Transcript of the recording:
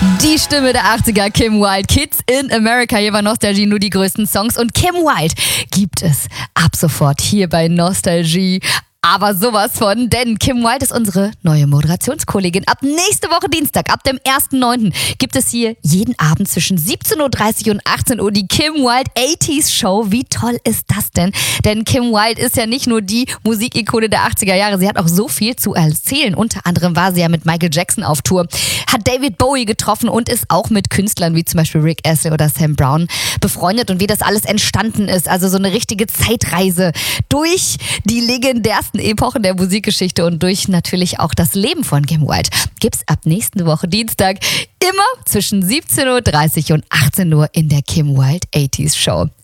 Die Stimme der 80er, Kim Wilde. Kids in America. Hier bei Nostalgie nur die größten Songs. Und Kim Wilde gibt es ab sofort hier bei Nostalgie. Aber sowas von, denn Kim Wilde ist unsere neue Moderationskollegin. Ab nächste Woche Dienstag, ab dem 1.9. gibt es hier jeden Abend zwischen 17.30 Uhr und 18 Uhr die Kim Wilde 80s Show. Wie toll ist das denn? Denn Kim Wilde ist ja nicht nur die Musikikone der 80er Jahre, sie hat auch so viel zu erzählen. Unter anderem war sie ja mit Michael Jackson auf Tour, hat David Bowie getroffen und ist auch mit Künstlern wie zum Beispiel Rick Astley oder Sam Brown befreundet. Und wie das alles entstanden ist, also so eine richtige Zeitreise durch die legendärsten Epochen der Musikgeschichte und durch natürlich auch das Leben von Kim Wilde gibt's ab nächste Woche Dienstag immer zwischen 17.30 Uhr und 18 Uhr in der Kim Wilde 80s Show.